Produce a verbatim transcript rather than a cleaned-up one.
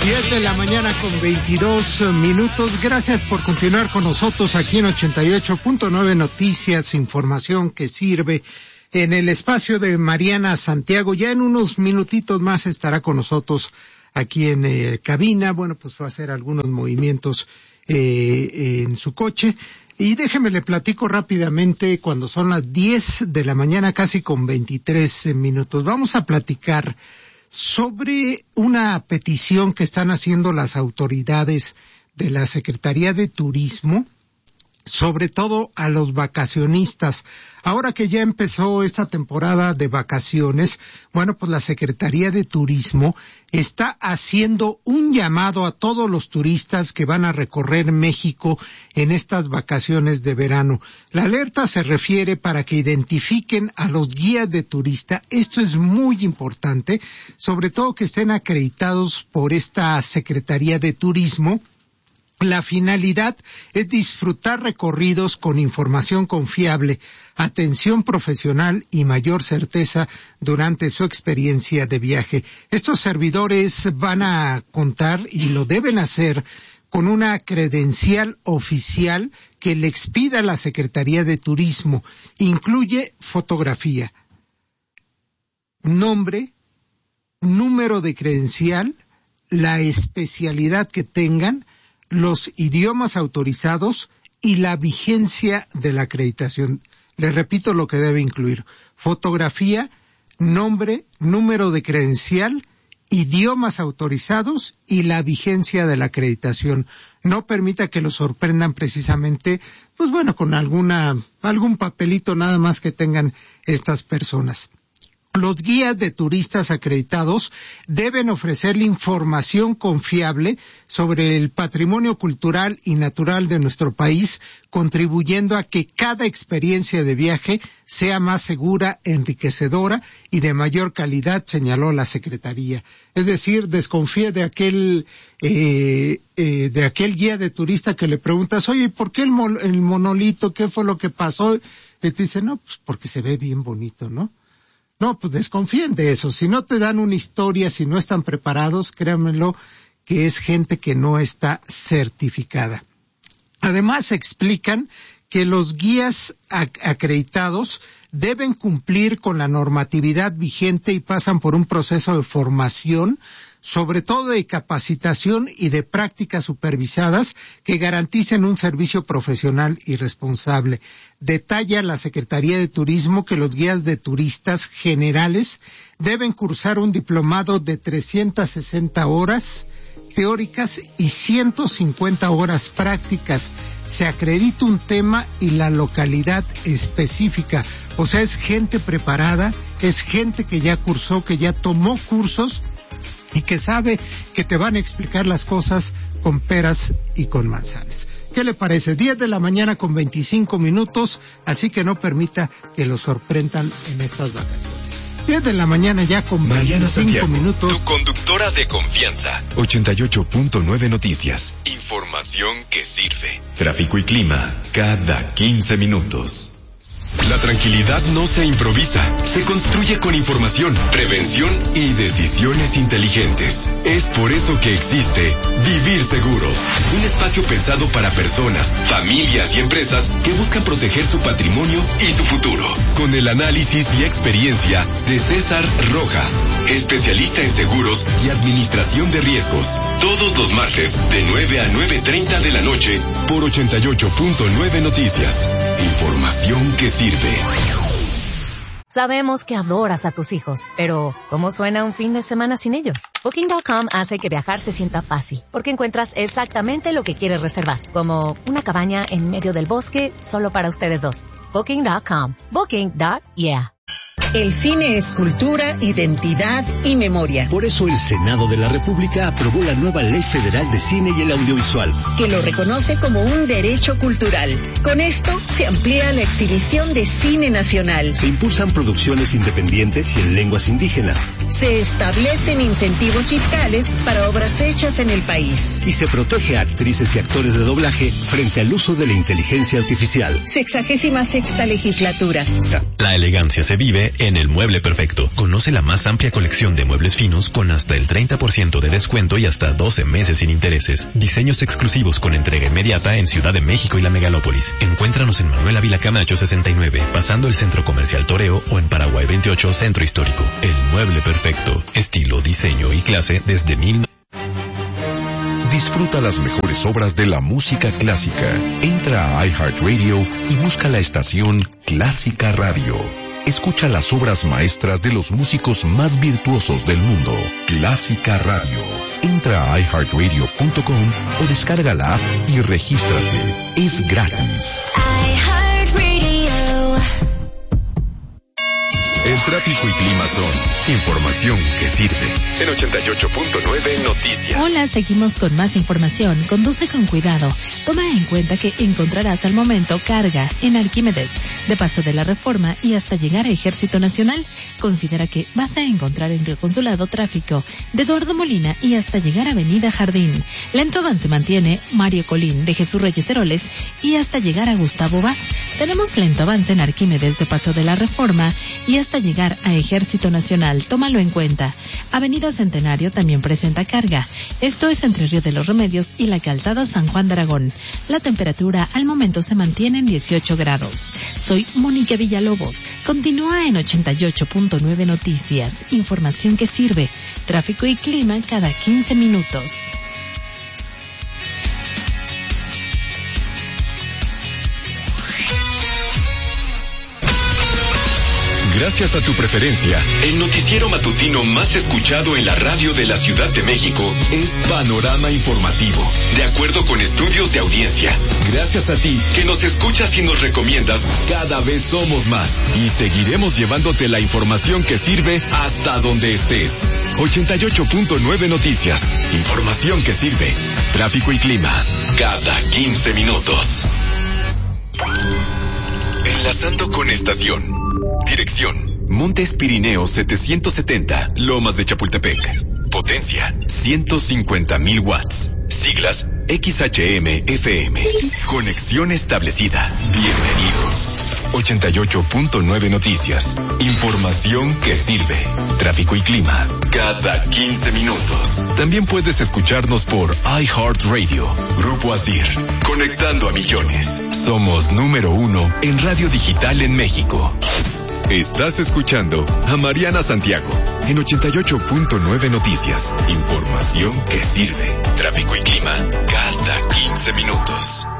diez de la mañana con veintidós minutos. Gracias por continuar con nosotros aquí en ochenta y ocho punto nueve Noticias, información que sirve en el espacio de Mariana Santiago. Ya en unos minutitos más estará con nosotros aquí en eh, cabina. Bueno, pues va a hacer algunos movimientos eh, en su coche. Y déjeme le platico rápidamente cuando son las diez de la mañana, casi con veintitrés minutos. Vamos a platicar sobre una petición que están haciendo las autoridades de la Secretaría de Turismo, sobre todo a los vacacionistas. Ahora que ya empezó esta temporada de vacaciones, bueno, pues la Secretaría de Turismo está haciendo un llamado a todos los turistas que van a recorrer México en estas vacaciones de verano. La alerta se refiere para que identifiquen a los guías de turista. Esto es muy importante, sobre todo que estén acreditados por esta Secretaría de Turismo. La finalidad es disfrutar recorridos con información confiable, atención profesional y mayor certeza durante su experiencia de viaje. Estos servidores van a contar, y lo deben hacer, con una credencial oficial que le expida la Secretaría de Turismo. Incluye fotografía, nombre, número de credencial, la especialidad que tengan, los idiomas autorizados y la vigencia de la acreditación. Les repito lo que debe incluir: fotografía, nombre, número de credencial, idiomas autorizados y la vigencia de la acreditación. No permita que los sorprendan precisamente, pues bueno, con alguna, algún papelito nada más que tengan estas personas. Los guías de turistas acreditados deben ofrecerle información confiable sobre el patrimonio cultural y natural de nuestro país, contribuyendo a que cada experiencia de viaje sea más segura, enriquecedora y de mayor calidad, señaló la Secretaría. Es decir, desconfíe de aquel eh, eh, de aquel guía de turista que le preguntas, oye, ¿por qué el, mo- el monolito? ¿Qué fue lo que pasó? Y te dice, no, pues porque se ve bien bonito, ¿no? No, pues desconfíen de eso. Si no te dan una historia, si no están preparados, créanmelo que es gente que no está certificada. Además, explican que los guías ac- acreditados deben cumplir con la normatividad vigente y pasan por un proceso de formación, sobre todo de capacitación y de prácticas supervisadas que garanticen un servicio profesional y responsable. Detalla la Secretaría de Turismo que los guías de turistas generales deben cursar un diplomado de trescientas sesenta horas teóricas y ciento cincuenta horas prácticas. Se acredita un tema y la localidad específica. O sea, es gente preparada, es gente que ya cursó, que ya tomó cursos y que sabe que te van a explicar las cosas con peras y con manzanas. ¿Qué le parece? diez de la mañana con veinticinco minutos, así que no permita que lo sorprendan en estas vacaciones. diez de la mañana ya con Mariana veinticinco Santiago, minutos. Tu conductora de confianza. ochenta y ocho punto nueve Noticias. Información que sirve. Tráfico y clima cada quince minutos. La tranquilidad no se improvisa, se construye con información, prevención y decisiones inteligentes. Es por eso que existe Vivir Seguros, un espacio pensado para personas, familias y empresas que buscan proteger su patrimonio y su futuro. Con el análisis y experiencia de César Rojas, especialista en seguros y administración de riesgos. Todos los martes de nueve a nueve treinta de la noche por ochenta y ocho punto nueve Noticias. Información que sirve. Sabemos que adoras a tus hijos, pero ¿cómo suena un fin de semana sin ellos? Booking punto com hace que viajar se sienta fácil, porque encuentras exactamente lo que quieres reservar, como una cabaña en medio del bosque solo para ustedes dos. Booking punto com. Booking punto yeah. El cine es cultura, identidad y memoria. Por eso el Senado de la República aprobó la nueva Ley Federal de Cine y el Audiovisual, que lo reconoce como un derecho cultural. Con esto se amplía la exhibición de cine nacional. Se impulsan producciones independientes y en lenguas indígenas. Se establecen incentivos fiscales para obras hechas en el país. Y se protege a actrices y actores de doblaje frente al uso de la inteligencia artificial. Sexagésima sexta legislatura. La elegancia se vive sirve en El Mueble Perfecto. Conoce la más amplia colección de muebles finos con hasta el treinta por ciento de descuento y hasta doce meses sin intereses. Diseños exclusivos con entrega inmediata en Ciudad de México y la Megalópolis. Encuéntranos en Manuel Ávila Camacho sesenta y nueve, pasando el Centro Comercial Toreo, o en Paraguay veintiocho, Centro Histórico. El Mueble Perfecto. Estilo, diseño y clase desde mil... Disfruta las mejores obras de la música clásica. Entra a iHeartRadio y busca la estación Clásica Radio. Escucha las obras maestras de los músicos más virtuosos del mundo. Clásica Radio. Entra a i heart radio punto com o descarga la app y regístrate. Es gratis. iHeartRadio. El tráfico y clima son información que sirve. En ochenta y ocho punto nueve Noticias. Hola, seguimos con más información. Conduce con cuidado. Toma en cuenta que encontrarás al momento carga en Arquímedes, de Paso de la Reforma y hasta llegar a Ejército Nacional. Considera que vas a encontrar en Río Consulado tráfico de Eduardo Molina y hasta llegar a Avenida Jardín. Lento avance mantiene Mario Colín de Jesús Reyes Heroles y hasta llegar a Gustavo Vaz. Tenemos lento avance en Arquímedes de Paso de la Reforma y hasta llegar a Ejército Nacional. Tómalo en cuenta. Avenida Centenario también presenta carga. Esto es entre Río de los Remedios y la calzada San Juan de Aragón. La temperatura al momento se mantiene en dieciocho grados. Soy Mónica Villalobos. Continúa en ochenta y ocho punto nueve Noticias. Información que sirve. Tráfico y clima cada quince minutos. Gracias a tu preferencia, el noticiero matutino más escuchado en la radio de la Ciudad de México es Panorama Informativo, de acuerdo con estudios de audiencia. Gracias a ti, que nos escuchas y nos recomiendas, cada vez somos más. Y seguiremos llevándote la información que sirve hasta donde estés. ochenta y ocho punto nueve Noticias. Información que sirve. Tráfico y clima. Cada quince minutos. Enlazando con estación. Dirección: Montes Pirineos setecientos setenta, Lomas de Chapultepec. Potencia: ciento cincuenta mil watts. Siglas: X H M F M. Conexión establecida. Bienvenido. ochenta y ocho punto nueve Noticias. Información que sirve. Tráfico y clima. Cada quince minutos. También puedes escucharnos por iHeartRadio. Grupo Asir. Conectando a millones. Somos número uno en radio digital en México. Estás escuchando a Mariana Santiago en ochenta y ocho punto nueve Noticias. Información que sirve. Tráfico y clima cada quince minutos.